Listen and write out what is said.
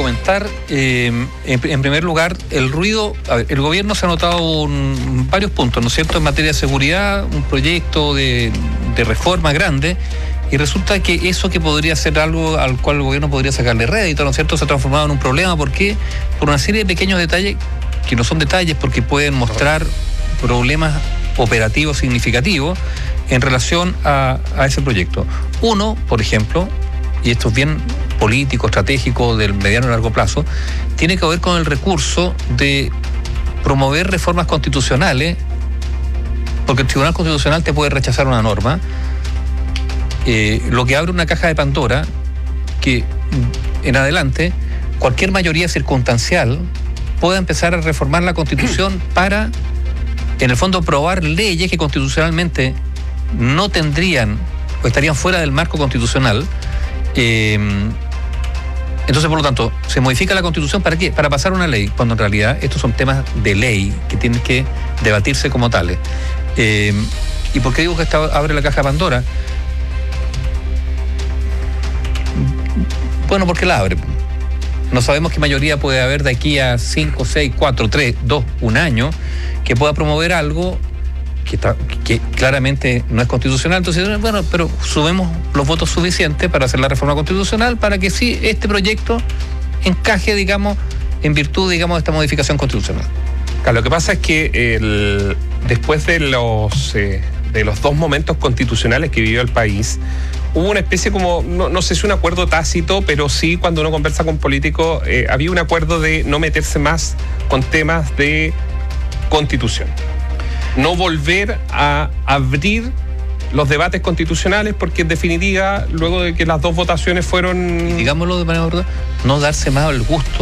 comentar. En primer lugar, el ruido. A ver, el gobierno se ha notado varios puntos, ¿no es cierto?, en materia de seguridad, un proyecto de reforma grande, y resulta que eso que podría ser algo al cual el gobierno podría sacarle rédito, ¿no es cierto?, se ha transformado en un problema. ¿Por qué? Por una serie de pequeños detalles que no son detalles, porque pueden mostrar problemas operativos significativos en relación a ese proyecto. Uno, por ejemplo, y esto es bien político, estratégico, del mediano y largo plazo, tiene que ver con el recurso de promover reformas constitucionales, porque el Tribunal Constitucional te puede rechazar una norma, lo que abre una caja de Pandora que en adelante cualquier mayoría circunstancial pueda empezar a reformar la Constitución para, en el fondo, aprobar leyes que constitucionalmente no tendrían o estarían fuera del marco constitucional. Entonces, por lo tanto, se modifica la Constitución ¿para qué? Para pasar una ley, cuando en realidad estos son temas de ley que tienen que debatirse como tales. ¿Y por qué digo que esta abre la caja de Pandora? Bueno, porque la abre. No sabemos qué mayoría puede haber de aquí a 5, 6, 4, 3, 2, un año que pueda promover algo que claramente no es constitucional. Entonces, bueno, pero subimos los votos suficientes para hacer la reforma constitucional para que sí este proyecto encaje, digamos, en virtud, digamos, de esta modificación constitucional. Claro, lo que pasa es que después de los 2 momentos constitucionales que vivió el país, hubo una especie como, no sé si un acuerdo tácito, pero sí, cuando uno conversa con políticos, había un acuerdo de no meterse más con temas de constitución. No volver a abrir los debates constitucionales, porque en definitiva, luego de que las 2 votaciones fueron... Y digámoslo de manera verdad, no darse más el gusto